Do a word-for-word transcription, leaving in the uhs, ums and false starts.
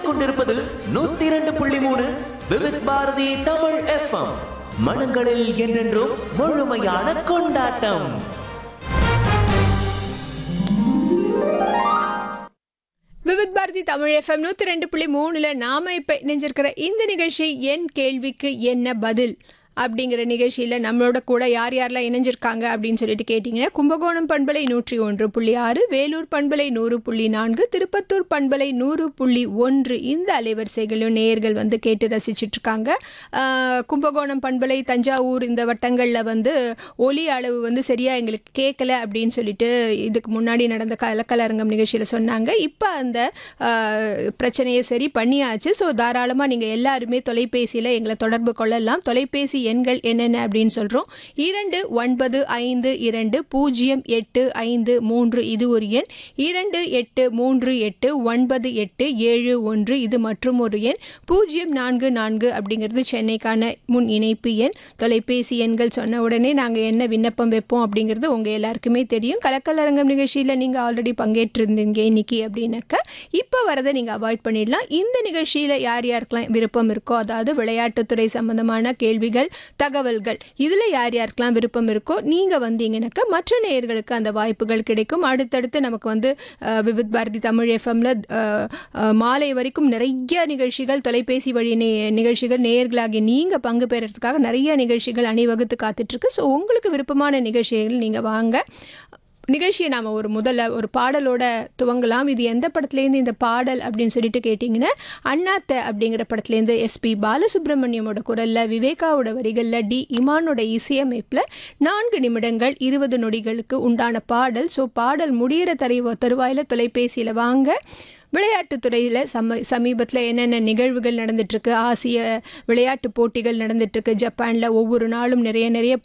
கேட்டுக்கொண்டிருப்பது நூத்தி இரண்டு புள்ளி மூணு விவித் பாரதி தமிழ் எஃப்எம். மனங்களில் என்றென்றும் முழுமையான கொண்டாட்டம். விவித் பாரதி தமிழ் எஃப்எம் நூற்றி ரெண்டு புள்ளி மூணுல நாம இப்போ இணைஞ்சிருக்கிற இந்த நிகழ்ச்சி என் கேள்விக்கு என்ன பதில் அப்படிங்கிற நிகழ்ச்சியில் நம்மளோட கூட யார் யாரெல்லாம் இணைஞ்சிருக்காங்க அப்படின்னு சொல்லிட்டு கேட்டிங்கன்னா, கும்பகோணம் பண்பலை நூற்றி ஒன்று புள்ளி ஆறு, வேலூர் பண்பலை நூறு புள்ளி நான்கு, திருப்பத்தூர் பண்பலை நூறு புள்ளி ஒன்று இந்த அலைவரிசைகளும் நேயர்கள் வந்து கேட்டு ரசிச்சிட்ருக்காங்க. கும்பகோணம் பண்பலை தஞ்சாவூர் இந்த வட்டங்களில் வந்து ஒலி அளவு வந்து சரியாக எங்களுக்கு கேட்கல அப்படின்னு சொல்லிட்டு இதுக்கு முன்னாடி நடந்த கலக்கலரங்கம் நிகழ்ச்சியில் சொன்னாங்க. இப்போ அந்த பிரச்சனையை சரி பண்ணியாச்சு. ஸோ தாராளமாக நீங்கள் எல்லாருமே தொலைபேசியில் எங்களை தொடர்பு கொள்ளலாம். தொலைபேசி எண்கள் என்னென்ன அப்படின்னு சொல்கிறோம். இரண்டு ஒன்பது ஐந்து இரண்டு பூஜ்ஜியம் எட்டு ஐந்து மூன்று இது ஒரு எண். இரண்டு எட்டு மூன்று எட்டு ஒன்பது எட்டு ஏழு ஒன்று இது மற்றும் ஒரு எண். பூஜ்ஜியம் நான்கு நான்கு அப்படிங்கிறது சென்னைக்கான முன் இணைப்பு எண். தொலைபேசி எண்கள் சொன்ன உடனே நாங்கள் என்ன விண்ணப்பம் வைப்போம் அப்படிங்கிறது உங்கள் எல்லாருக்குமே தெரியும். கலக்கலரங்கம் நிகழ்ச்சியில் நீங்கள் ஆல்ரெடி பங்கேற்றிருந்தீங்க இன்னைக்கு அப்படின்னாக்கா இப்போ வரதை நீங்கள் அவாய்ட் பண்ணிடலாம். இந்த நிகழ்ச்சியில் யார் யாருக்கெல்லாம் விருப்பம் இருக்கோ, அதாவது விளையாட்டுத்துறை சம்பந்தமான கேள்விகள், தகவல்கள், இதில் யார் யாருக்கெல்லாம் விருப்பம் இருக்கோ நீங்கள் வந்தீங்கன்னாக்கா மற்ற நேயர்களுக்கு அந்த வாய்ப்புகள் கிடைக்கும். அடுத்தடுத்து நமக்கு வந்து விவித் பாரதி தமிழ் எஃப்எம்ல மாலை வரைக்கும் நிறைய நிகழ்ச்சிகள், தொலைபேசி வழி நே நிகழ்ச்சிகள் நேயர்களாகி நீங்கள் பங்கு பெறறதுக்காக நிறைய நிகழ்ச்சிகள் அணிவகுத்து காத்துட்ருக்கு. ஸோ உங்களுக்கு விருப்பமான நிகழ்ச்சிகள் நீங்கள் வாங்க. நிகழ்ச்சியை நாம் ஒரு முதல்ல ஒரு பாடலோட துவங்கலாம். இது எந்த படத்துலேருந்து இந்த பாடல் அப்படின்னு சொல்லிட்டு கேட்டிங்கன்னா, அண்ணாத்த அப்படிங்கிற படத்துலேருந்து எஸ்பி பாலசுப்ரமணியமோட குரலில், விவேகாவோட வரிகளில், டி இமானோட இசையமைப்பில் நான்கு நிமிடங்கள் இருபது நொடிகளுக்கு உண்டான பாடல். ஸோ பாடல் முடிகிற தரு தருவாயில் தொலைபேசியில் வாங்க. விளையாட்டுத்துறையில் சம சமீபத்தில் என்னென்ன நிகழ்வுகள் நடந்துட்டுருக்கு, ஆசிய விளையாட்டு போட்டிகள் நடந்துட்டுருக்கு, ஜப்பானில் ஒவ்வொரு நாளும் நிறைய நிறைய